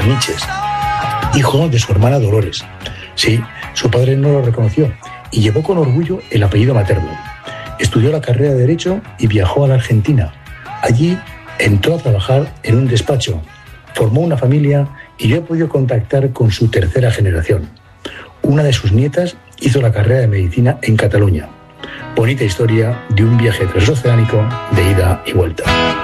Arniches, hijo de su hermana Dolores. Sí, su padre no lo reconoció y llevó con orgullo el apellido materno. Estudió la carrera de Derecho y viajó a la Argentina. Allí entró a trabajar en un despacho, formó una familia y yo he podido contactar con su tercera generación. Una de sus nietas hizo la carrera de medicina en Cataluña. Bonita historia de un viaje transoceánico de ida y vuelta.